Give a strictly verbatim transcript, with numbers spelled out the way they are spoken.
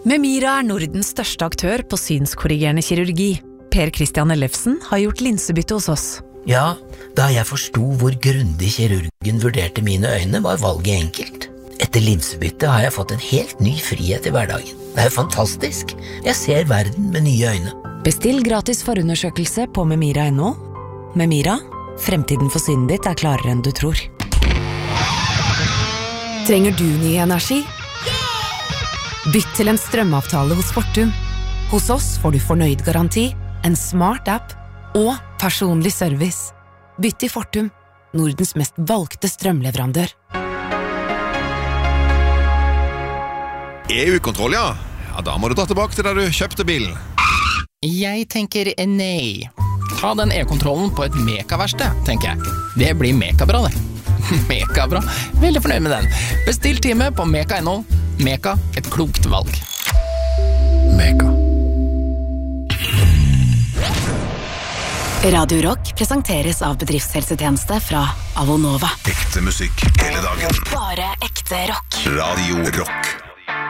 Memira er Nordens største aktør på synskorrigerende kirurgi. Per Christian Ellefsen har gjort linsebytte hos oss. Ja, da jeg forstod hvor grundig kirurgen vurderte mine øyne, var valget enkelt. Etter linsebytte har jeg fått en helt ny frihet i hverdagen. Det er jo fantastisk. Jeg ser verden med nye øyne. Bestill gratis forundersøkelse på memira punktum no. Memira, fremtiden for synet ditt er klarere enn du tror. Trenger du ny energi? Bytt til en strømavtale hos Fortum. Hos oss får du fornøyd garanti, en smart app og personlig service. Bytt til Fortum, Nordens mest valgte strømleverandør. E U-kontroll, ja. Ja, da må du dra tilbake til der du kjøpte bilen. Jeg tenker nei. Ta den e-kontrollen på et Meka-verksted, tenker jeg. Det blir Meka-bra, det. Meka-bra. Veldig fornøyd med den. Bestill time på Meka punktum no. Meka, et klokt valg. Meka. Radio Rock presenteres av bedriftshelsetjeneste fra Avonova. Ekte musikk hele dagen. Bare ekte rock. Radio Rock.